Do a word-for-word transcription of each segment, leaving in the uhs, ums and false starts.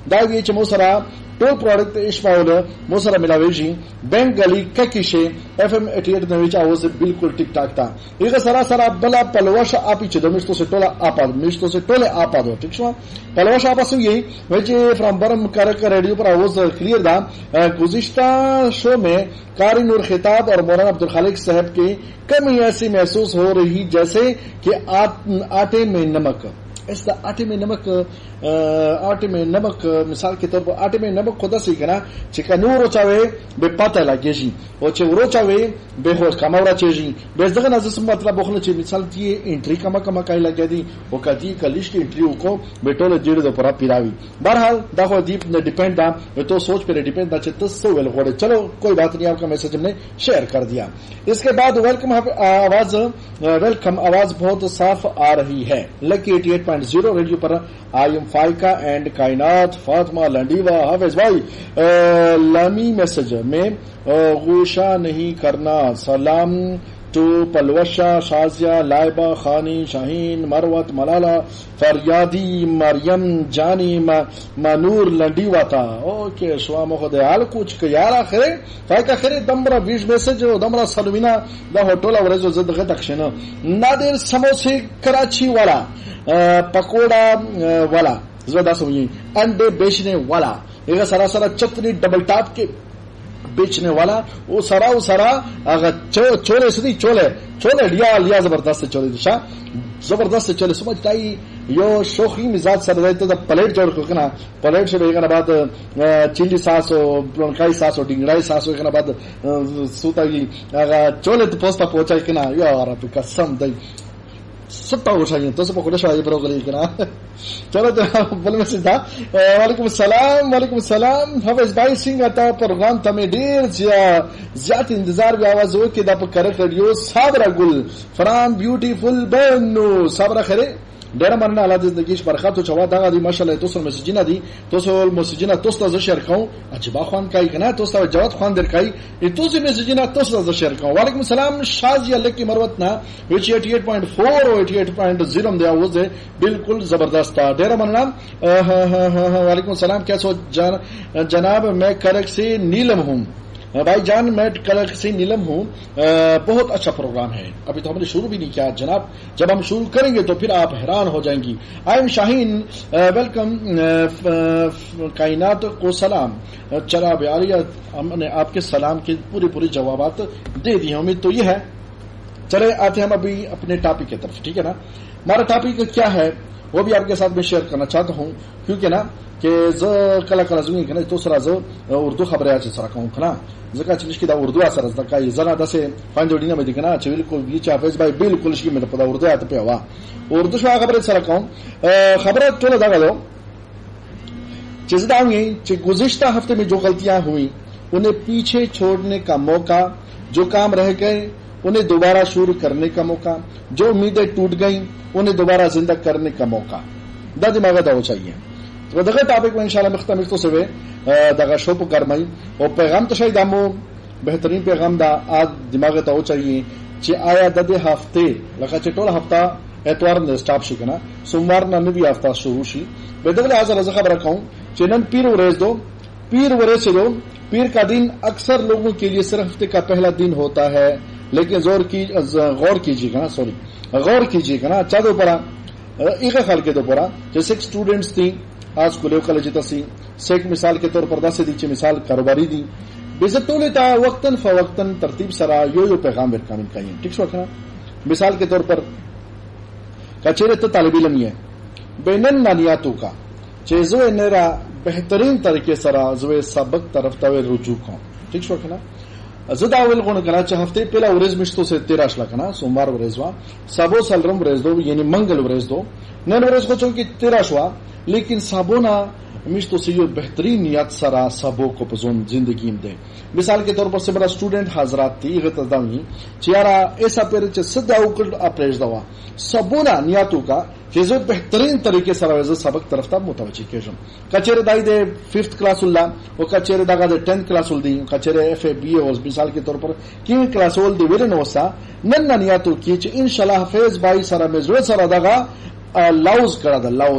دا وی چې مو سره ټول پروډکټ اشپاول مو سره ملاويږي بنگالي ککیشه اف ام اٹھاسی د وچ اوس بالکل ټیک ټاک تا یغه سره سره بلا پلوش اپی چې د مشتو سے ټوله اپاد مشتو سے ټوله اپاد ټیک شو پلوش اپا سو یہی وچ فرام برم کرک ریڈیو پر اوس کلیئر دا گزشتہ شو میں قاری نور خطاب اور مولانا عبدالخالق صاحب کی کمی ایسی محسوس ہو رہی جیسے کہ آٹے میں نمک اس دا آٹے میں نمک آٹے میں نمک مثال کے طور پر آٹے میں نمک خدا سی کنا چې کنو روچاوي به پته لګیږي او چې وروچاوي به هو کماورا چیږي به دغه نظر مطلب بخله چې مثال دی انټری کما کما کای لګیدي او کدی کلیش کی انټری کو به ټوله ډیر د پورا پیراوي بہرحال دا خو دیپ نه ډیپینډ دا تو سوچ پر ډیپینډ دا چې تاسو ول غوړي چلو کوئی بات نہیں آپ کا میسج ہم نے شیئر کر دیا اس کے بعد ویلکم آواز ویلکم آواز بہت صاف آ رہی ہے لکی اٹھاسی پوائنٹ صفر ریڈیو پر آئی ایم فائقہ اینڈ کائنات فاطمہ لنڈیوا حافظ بھائی لامی میسج میں غوشہ نہیں کرنا سلام ٹو پلوشا شازیہ لائبہ خانی شاہین مروت ملالہ فریادی مریم جانی منور لنڈیوا تا اوکے شوام خود حال کچھ یارا خرے فائقہ خرے دمرا بیش میسج دمرا سلوینا دا ہوٹولا ورزو زد غدکشن نادر سموسے کراچی والا پکوڑا والا زیادہ سمجھیں انڈے بیچنے والا یہ سرا سرا چتنی ڈبل ٹاپ کے بیچنے والا وہ سرا وہ سرا چولے سدی چولے چولے لیا لیا زبردست چولے دشا زبردست چولے سمجھتائی یو شوخی مزاج سر رہتے تو پلیٹ جوڑ کنا پلیٹ سے بیگنا بعد چلی ساس و پلنکائی ساس و ڈنگڑائی ساس و بیگنا بعد سوتا گی چولے تو پوستا پہنچا کنا یا رب قسم دئی ستا اٹھائیے تو سب کو شاید برو گلی کرا چلو تو بول میں سیدھا وعلیکم السلام وعلیکم السلام حافظ بھائی سنگھ عطا پروگرام تمہیں ډیر زیات انتظار بھی آواز ہو کہ دا پر کرک ریڈیو صابرہ گل فرام بیوٹیفل بنو صابرہ خیرے ډیر مننه الله دې زندگیش برکات او چوا دغه دی ماشاءالله تاسو مسجونه دي تاسو مسجونه تاسو ته شیر کوم عجبا خوان کای کنه تاسو جواد خوان در کای تاسو مسجونه تاسو ته شیر کوم وعلیکم السلام شازیہ لکی مروت نا وچ اٹھاسی پوائنٹ چار او اٹھاسی پوائنٹ صفر دی आवाज ہے بالکل زبردست ډیر مننه وعلیکم السلام کیسے ہو جناب میں کرک سے نیلم ہوں بھائی جان میں کلر سے نیلم ہوں بہت اچھا پروگرام ہے ابھی تو ہم نے شروع بھی نہیں کیا جناب جب ہم شروع کریں گے تو پھر آپ حیران ہو جائیں گی آئی ایم شاہین ویلکم کائنات کو سلام چلا بیالیہ ہم نے آپ کے سلام کے پوری پوری جوابات دے دی ہیں امید تو یہ ہے چلے آتے ہم ابھی اپنے ٹاپک کی طرف ٹھیک ہے نا ہمارا ٹاپک کیا ہے وہ بھی آپ کے ساتھ میں شیئر کرنا چاہتا ہوں کیونکہ نا کہ ز کلا کلا زمین کنه تو سره ز اردو خبره اچ سره کوم کنه ځکه چې نشي دا اردو اثر زده کوي زنه داسې فاینډ ډینه مې کنه چې بالکل وی چې حافظ بھائی بالکل شي مې په اردو اته په وا اردو شو خبره سره کوم خبره ټول دا غلو چې زدا وي چې گزشتہ ہفتے میں جو غلطیاں ہوئی انہیں پیچھے چھوڑنے کا موقع جو کام رہ گئے انہیں دوبارہ شروع کرنے کا موقع جو امیدیں ٹوٹ گئیں انہیں دوبارہ زندہ کرنے کا موقع دا دماغ دا ہو چاہیے تو دغه ټاپک ان شاء الله مختم تو سوي دغه شو په ګرمای او پیغام ته شاید دمو بهترین پیغام دا آج دماغ ته و چاہیے چې آیا د دې هفته لکه چې ټول هفته اتوار نه سٹاپ شي کنه سوموار نه نوی هفته شروع شي به دغه لحاظ خبر کوم چې نن پیر ورځ دو پیر ورځ دو پیر کا دن اکثر لوگوں کے لیے صرف ہفتے کا پہلا دن ہوتا ہے لیکن زور کی غور کیجیے گا سوری غور کیجیے گا چادو پڑا ایک خال کے دو پڑا جیسے اسٹوڈینٹس تھی آج کو لیو کالج تسی سیک مثال کے طور پر داسے دی مثال کاروباری دی بزتولے تا وقتاً فوقتاً ترتیب سرا یو یو پیغام ورکامل کہیں ٹھیک شو کنا مثال کے طور پر کچیرے تو طالب علم ہے بینن مانیاتوں کا چیزو انیرا بہترین طریقے سرا زوے سبق طرف توے رجوع کو ٹھیک شو کنا زدا اول غون کنا چ ہفتے پہلا ورز مشتو سے تیرہ شلا کنا سوموار ورزوا سبو سلرم ورز دو یعنی منگل ورز دو نن ورز کو چونکہ تیرہ شوا لیکن سابونا مشتو سے یہ بہترین نیت سرا سبو کو پزون زندگی میں دے مثال کے طور پر سے بڑا اسٹوڈنٹ حضرات تھی غتداوی چیارا ایسا پیر چ سدا اوکل اپریج دوا سبونا نیاتو کا چیزیں بہترین طریقے سے سبق طرف تا متوجہ کیجم کچہرے دائی دے ففتھ کلاس اللہ وہ کچہرے داگا دے ٹینتھ کلاس ول دی کچہرے ایف اے بی اے مثال کے طور پر کین کلاس ول دی ویلن وسا نن نیاتو کی چ انشاءاللہ حفیظ بھائی سرا میں زو سرا داگا لاوز کرا دا لاوز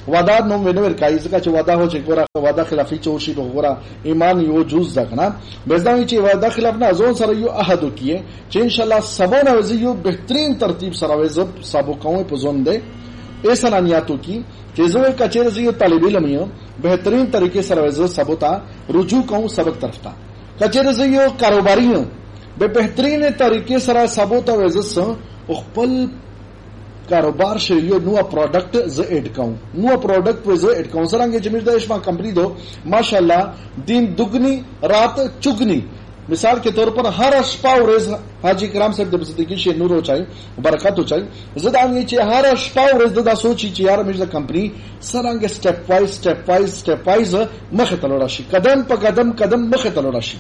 وعده نو وینور کای ځکه چې وعده هو چې ګوره وعده خلافي چې وشي ګوره ایمان یو جوز ده کنه بزداوی چې وعده خلاف نه ځون سره یو عهد کیه چې ان شاء الله سبونه وزي یو بهترین ترتیب سره وزب سابو کوم په ځون ده ایسا نیاتو کی چې زه کچېره زه طالب علم یم بهترین طریقې سره وزب سبوتا رجوع کوم سبق طرف ته کچېره زه یو کاروباري یم به بهترین طریقې سره سبوتا وزب خپل کاروبار شي یو نو پروډکټ ز اډ کوم نو پروډکټ ز اډ کوم څنګه چې موږ د اشما کمپنی دو ماشاءالله دین دگنی رات چگنی مثال के तौर पर हर अशपा उरेज हाजी करम साहब د زندگی شي نور وچای برکت وچای زدا نی چې هر अशपा उरेज د سوچي چې یار موږ د کمپنی سرانګ سټپ وایز سټپ وایز سټپ وایز مخه تلل شي قدم په قدم قدم مخه تلل شي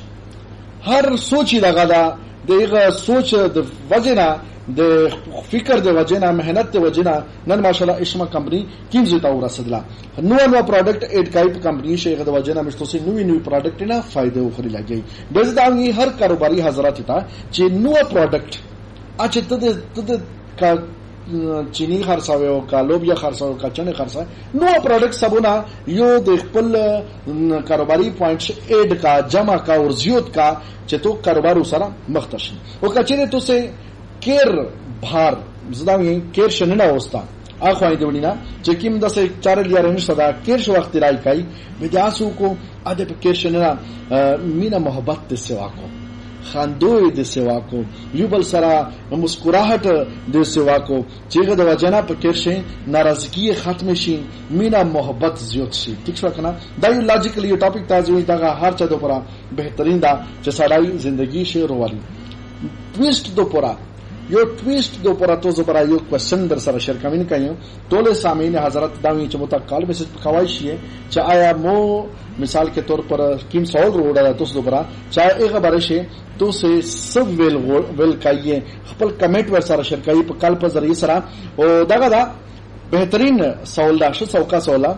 هر سوچي دغه دا دغه سوچ د وجنه د فکر د وجنه مهنت د وجنه نن ماشاءالله اشما کمپنی کیم زتا ورسدلا نو نو پروډکټ اډ کایپ کمپنی شي د وجنه مستوسی نو نو پروډکټ نه فائدې وخري لګي بزدانګي هر کاروباري حضرات ته چې نو پروډکټ اچ ته ته کا چینی خرڅاوي او کالوب یا خرڅاوي کا چنه خرڅا نو پروډکټ سبونه یو د خپل کاروباري پوینټ اډ کا جمع کا او زیات کا چې تو کاروبار سره مختص او کچره تو سه کیر بھار زداوی کیر شننه اوستا اخوای دیولینا چې کیم د سه چار لیارن صدا کیر شو وخت راي کای بداسو کو اده په کیر شننه مینا محبت د سوا کو خاندوی د سوا کو یو بل سره مسکراهټ د سوا کو چې د وجنا په کیر شي ناراضگی ختم شي مینا محبت زیات شي ٹھیک شو کنه دا یو لاجیکلی یو ټاپک تاسو دا هر چا د پورا بهترین دا چې سړی زندگی شي روالي ट्विस्ट दो पूरा यो ट्विस्ट दो पूरा तो जबरा यो क्वेश्चन दर सर शेयर कमिन कयो तोले सामीन हजरत दावी च मुतकल मैसेज खवाइश है चाहे मो मिसाल के तौर पर किम सॉल रोड है तो दोबरा चाहे एक बार से तो से सब वेल वेल काइए खपल कमेंट वर सर शेयर कई कल पर जरिए सरा ओ दागा दा बेहतरीन सवाल दा शो सौका सवाला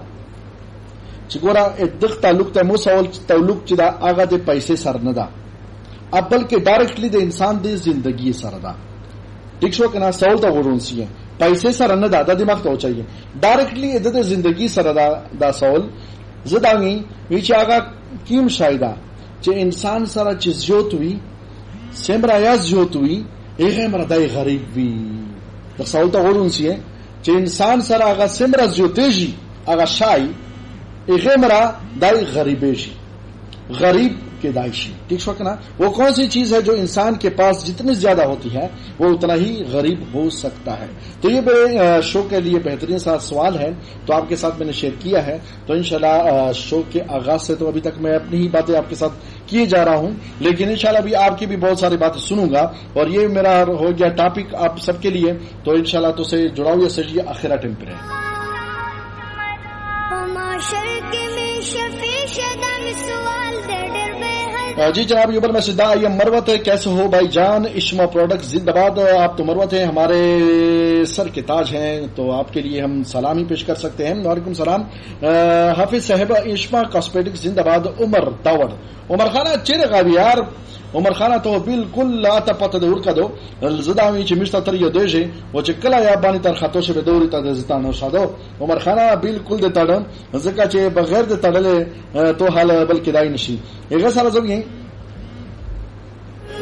चिगोरा एक ताल्लुक ते मो सवाल ताल्लुक च दा आगा दे पैसे सर न दा अब बल्कि डायरेक्टली दे इंसान दे जिंदगी सर दा ठीक शो कना सवाल तो गुरुन सी है पैसे सर न दा दिमाग तो चाहिए डायरेक्टली इधर दे जिंदगी सर दा दा सवाल जदांगी विच आगा कीम शायदा जे इंसान सारा चीज जोत हुई सेमरा या जोत हुई एगे मरदाई गरीब भी द सवाल तो गुरुन सी है जे इंसान सारा आगा सेमरा जोतेजी आगा शाई एगे मरा दाई गरीबेजी गरीब के दाइशी ठीक शो ना वो कौन सी चीज है जो इंसान के पास जितनी ज्यादा होती है वो उतना ही गरीब हो सकता है। तो ये मेरे शो के लिए बेहतरीन सा सवाल है तो आपके साथ मैंने शेयर किया है। तो इंशाल्लाह शो के आगाज से तो अभी तक मैं अपनी ही बातें आपके साथ किए जा रहा हूं, लेकिन इंशाल्लाह अभी आपकी भी बहुत सारी बातें सुनूंगा और ये मेरा हो गया टॉपिक आप सबके लिए। तो इंशाल्लाह तो से जुड़ाओ या सजिए आखिरा टाइम पे रहे। जी जनाब युबल में सिद्धा ये मरवत है, कैसे हो भाई जान? इश्मा प्रोडक्ट जिंदाबाद। आप तो मरवत हैं, हमारे सर के ताज हैं, तो आपके लिए हम सलाम ही पेश कर सकते हैं। वालेकुम सलाम। हाफिज साहब इश्मा कॉस्मेटिक्स जिंदाबाद। उमर दावड़ उमर खाना चेहरे का भी यार उमर खाना तो बिल्कुल लाता पता दौर का दो जदावी चिमिस्ता तर यो देजे वो चिकला या बानी तर खातो से दौरी ता देजतानो सादो उमर खाना बिल्कुल दे तड़ जका चे बगैर दे तड़ले तो हाल बल्कि दाई नशी एगा सारा जब ये